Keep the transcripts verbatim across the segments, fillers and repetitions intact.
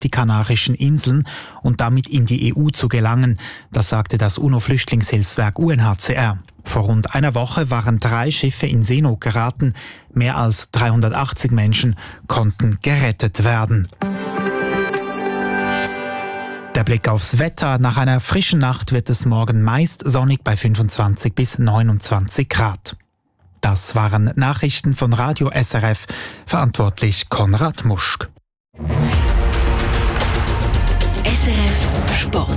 die Kanarischen Inseln und damit in die E U zu gelangen. Das sagte das UNO-Flüchtlingshilfswerk U N H C R. Vor rund einer Woche waren drei Schiffe in Seenot geraten. Mehr als dreihundertachtzig Menschen konnten gerettet werden. Der Blick aufs Wetter. Nach einer frischen Nacht wird es morgen meist sonnig bei fünfundzwanzig bis neunundzwanzig Grad. Das waren Nachrichten von Radio S R F. Verantwortlich Konrad Muschk. S R F Sport.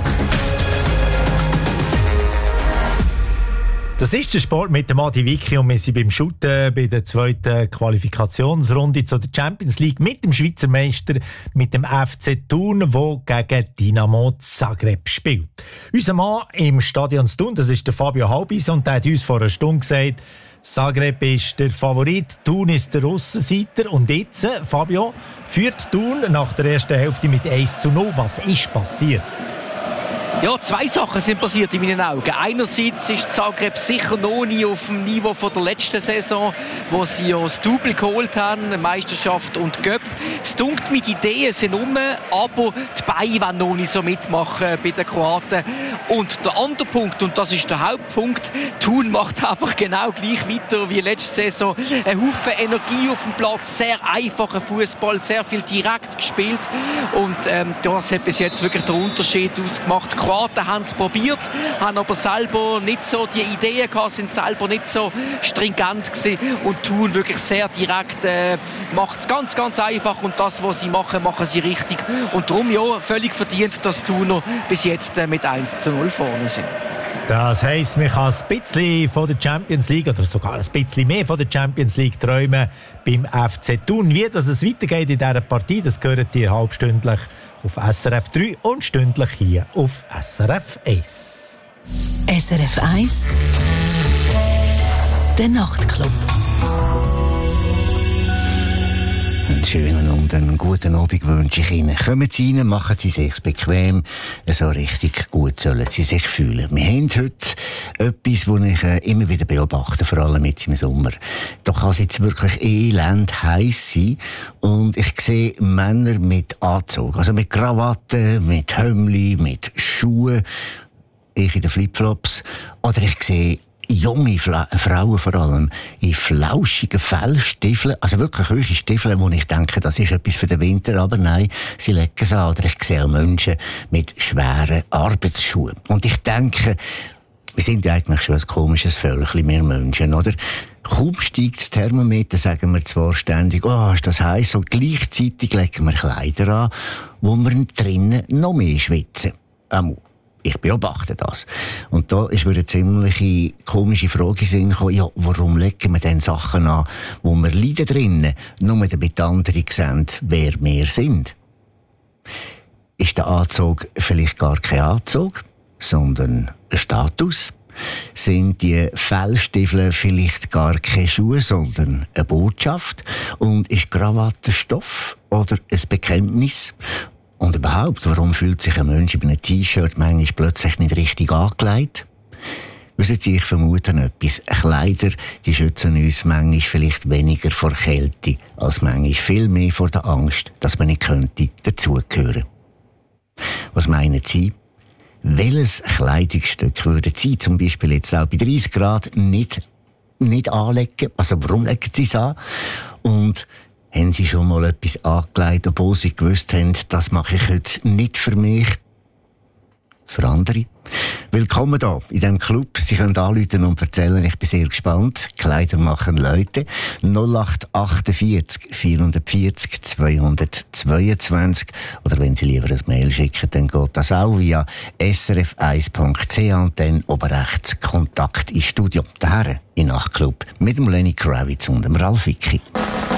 Das ist der Sport mit dem Adi Vicky und wir sind beim Shooten bei der zweiten Qualifikationsrunde zu der Champions League mit dem Schweizer Meister, mit dem F C Thun, der gegen Dinamo Zagreb spielt. Unser Mann im Stadion Thun, das ist der Fabio Halbis, und der hat uns vor einer Stunde gesagt, Zagreb ist der Favorit, Thun ist der Aussenseiter. Und jetzt, Fabio, führt Thun nach der ersten Hälfte mit eins zu null. Was ist passiert? Ja, zwei Sachen sind passiert in meinen Augen. Einerseits ist Zagreb sicher noch nie auf dem Niveau von der letzten Saison, wo sie ja das Double geholt haben, Meisterschaft und Cup. Es dunkt mit Ideen sind rum, aber die Beine wollen noch nicht so mitmachen bei den Kroaten. Und der andere Punkt, und das ist der Hauptpunkt, Thun macht einfach genau gleich weiter wie letzte Saison. Ein Haufen Energie auf dem Platz, sehr einfacher Fußball, sehr viel direkt gespielt. Und ähm, das hat bis jetzt wirklich den Unterschied ausgemacht. Die Kroaten haben es probiert, haben aber selber nicht so die Ideen gehabt, sind selber nicht so stringent gewesen und Thun wirklich sehr direkt, äh, macht es ganz, ganz einfach und das, was sie machen, machen sie richtig. Und darum ja, völlig verdient, dass Thuner bis jetzt äh, mit eins zu null vorne sind. Das heisst, man kann ein bisschen von der Champions League oder sogar ein bisschen mehr von der Champions League träumen beim F C Thun. Wie dass es weitergeht in dieser Partie, das gehört ihr halbstündlich auf S R F drei und stündlich hier auf S R F eins. S R F eins Der Nachtclub. Einen schönen und einen guten Abend wünsche ich Ihnen. Kommen Sie rein, machen Sie sich bequem. So richtig gut sollen Sie sich fühlen. Wir haben heute etwas, das ich äh, immer wieder beobachte, vor allem jetzt im Sommer. Da kann es jetzt wirklich elend heiß sein. Und ich sehe Männer mit Anzug. Also mit Krawatten, mit Hömmli, mit Schuhen. Ich in den Flipflops. Oder ich sehe junge Fla- Frauen vor allem in flauschigen Fellstiefeln, also wirklich hohe Stiefel, wo ich denke, das ist etwas für den Winter, aber nein, sie legen es an. Oder ich sehe auch Menschen mit schweren Arbeitsschuhen. Und ich denke, wir sind ja eigentlich schon ein komisches Völkchen, wir Menschen, oder? Kaum steigt das Thermometer, sagen wir zwar ständig, oh, ist das heiß, und gleichzeitig legen wir Kleider an, wo wir drinnen noch mehr schwitzen. Ähm, Ich beobachte das. Und da ist mir eine ziemlich komische Frage in den Sinn gekommen, ja, warum legen wir denn Sachen an, wo wir leiden drinnen, nur damit andere sehen, wer wir sind? Ist der Anzug vielleicht gar kein Anzug, sondern ein Status? Sind die Fellstiefel vielleicht gar keine Schuhe, sondern eine Botschaft? Und ist Krawatte Stoff oder ein Bekenntnis? Und überhaupt, warum fühlt sich ein Mensch in einem T-Shirt manchmal plötzlich nicht richtig angelegt? Wissen Sie, ich vermute etwas. Kleider, die schützen uns manchmal vielleicht weniger vor Kälte, als manchmal viel mehr vor der Angst, dass man nicht könnte dazugehören. Was meinen Sie? Welches Kleidungsstück würde Sie zum Beispiel jetzt auch bei dreißig Grad nicht, nicht anlegen? Also warum legen Sie es an? Und haben Sie schon mal etwas angelegt, obwohl Sie gewusst haben, das mache ich heute nicht für mich, für andere? Willkommen hier in diesem Club. Sie können anrufen und erzählen. Ich bin sehr gespannt. Kleider machen Leute. null acht achtundvierzig vierhundertvierzig zweihundertzweiundzwanzig. Oder wenn Sie lieber ein Mail schicken, dann geht das auch via s r f eins punkt c h und dann oben rechts Kontakt ins Studio. Daher in Nachtclub mit dem Lenny Kravitz und dem Ralf Vicky.